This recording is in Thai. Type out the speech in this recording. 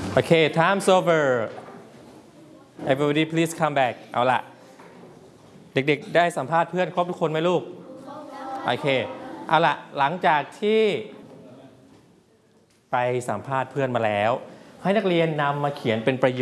โอเค time's over everybody please come back เอาล่ะเด็กๆได้สัมภาษณ์เพื่อนครบทุกคนไหมลูกโอเคเอาล่ะหลังจากที่ไปสัมภาษณ์เพื่อนมาแล้วให้นักเรียนนำมาเขียนเป็นประโยค